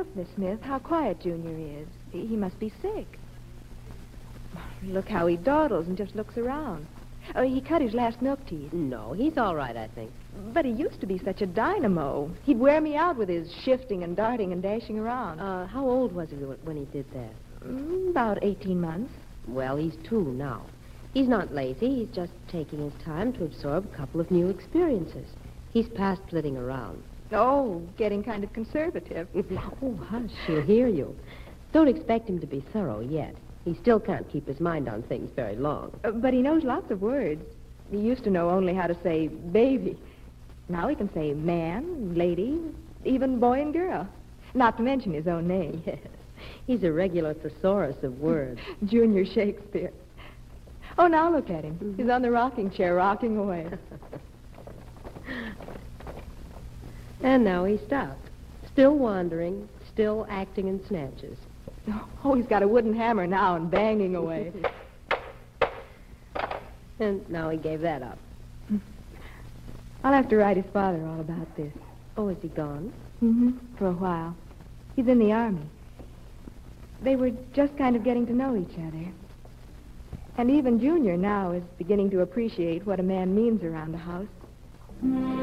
observe, Miss Smith, how quiet Junior is. He must be sick. Look how he dawdles and just looks around. Oh, he cut his last milk teeth. No, he's all right, I think. But he used to be such a dynamo. He'd wear me out with his shifting and darting and dashing around. How old was he when he did that? About 18 months. Well, he's 2 now. He's not lazy. He's just taking his time to absorb a couple of new experiences. He's past flitting around. Oh, getting kind of conservative. Oh, hush, she'll hear you. Don't expect him to be thorough yet. He still can't keep his mind on things very long. But he knows lots of words. He used to know only how to say baby. Now he can say man, lady, even boy and girl. Not to mention his own name. Yes, he's a regular thesaurus of words. Junior Shakespeare. Oh, now look at him. Mm-hmm. He's on the rocking chair, rocking away. And now he stopped. Still wandering, still acting in snatches. Oh, he's got a wooden hammer now and banging away. And now he gave that up. I'll have to write his father all about this. Oh, is he gone? Mm-hmm, for a while. He's in the Army. They were just kind of getting to know each other. And even Junior now is beginning to appreciate what a man means around the house.